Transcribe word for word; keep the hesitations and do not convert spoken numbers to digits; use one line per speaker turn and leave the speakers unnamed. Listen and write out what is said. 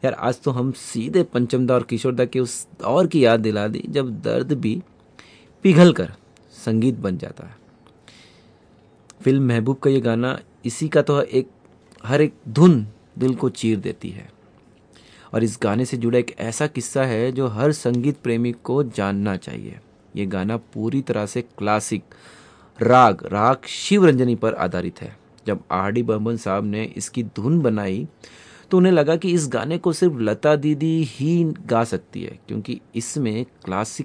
यार आज तो हम सीधे पंचमदा और किशोरदा के उस दौर की याद दिला दी जब दर्द भी पिघल कर संगीत बन जाता है। फिल्म महबूब का ये गाना इसी का तो एक हर एक धुन दिल को चीर देती है। और इस गाने से जुड़ा एक ऐसा किस्सा है जो हर संगीत प्रेमी को जानना चाहिए। ये गाना पूरी तरह से क्लासिक राग राग शिवरंजनी पर आधारित है। जब आर डी बर्मन साहब ने इसकी धुन बनाई तो उन्हें लगा कि इस गाने को सिर्फ लता दीदी ही गा सकती है, क्योंकि इसमें क्लासिक